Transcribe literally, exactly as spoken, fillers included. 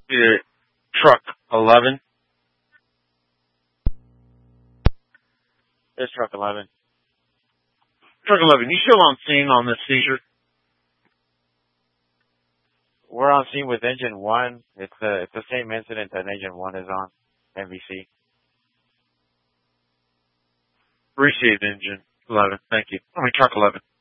Either truck eleven. It's truck eleven. Truck eleven, you still on scene on this seizure? We're on scene with engine one. It's the it's the same incident that engine one is on, M V C. Received engine eleven. Thank you. I mean truck eleven.